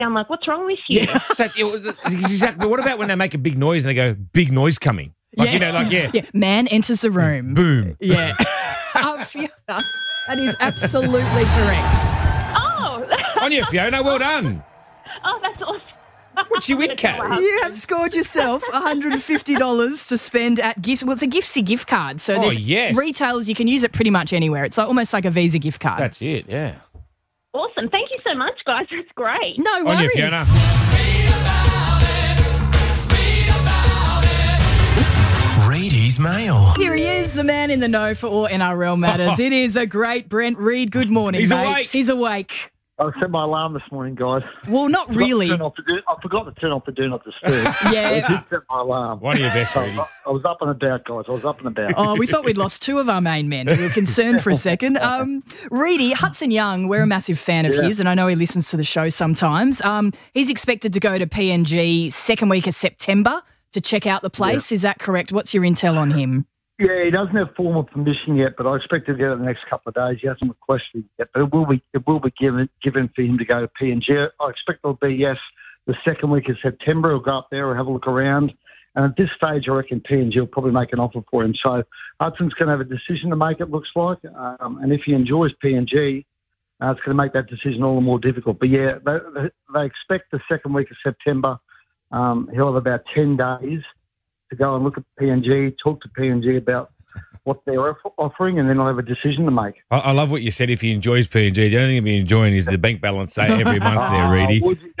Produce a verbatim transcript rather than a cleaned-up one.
I'm like, what's wrong with you? Yeah, that, it, exactly. What about when they make a big noise and they go, big noise coming? Like, yeah. you know, like, yeah. yeah. Man enters the room. Boom. Yeah. um, Fiona, that is absolutely correct. Oh. On you, Fiona. Well done. Oh, that's awesome. What's your win, Kat? You have scored yourself one hundred fifty dollars to spend at gift. Well, it's a Giftsy gift card. So Oh, there's yes. retailers, you can use it pretty much anywhere. It's like, almost like a Visa gift card. That's it, yeah. Awesome. Thank you so much, guys. That's great. no On worries. you, Fiona. Reedy's Mail. Here he is, the man in the know for all N R L matters. It is a great Brent Reid. Good morning, He's mate. awake. He's awake. I set my alarm this morning, guys. Well, not I forgot to really. turn off the do- I forgot to turn off the do not disturb. Yeah. I did set my alarm. One of your best, So Reedy. I, I was up and about, guys. I was up and about. Oh, we thought we'd lost two of our main men. We were concerned for a second. Um, Reedy, Hudson Young, we're a massive fan of Yeah. his, and I know he listens to the show sometimes. Um, he's expected to go to P N G second week of September to check out the place. Is that correct? What's your intel on him? Yeah, he doesn't have formal permission yet, but I expect to get it in the next couple of days. He hasn't requested it yet, but it will be it will be given given for him to go to P N G. I expect it'll be, yes, the second week of September. He'll go up there, he'll have a look around. And at this stage, I reckon P N G will probably make an offer for him. So Hudson's going to have a decision to make, it looks like. Um, and if he enjoys P N G, uh, it's going to make that decision all the more difficult. But, yeah, they, they expect the second week of September. Um, he'll have about ten days to go and look at P N G, talk to P N G about what they're off- offering, and then I'll have a decision to make. I, I love what you said. If he enjoys P N G, the only thing he'll be enjoying is the bank balance say every month there, Reedy. Oh, would you-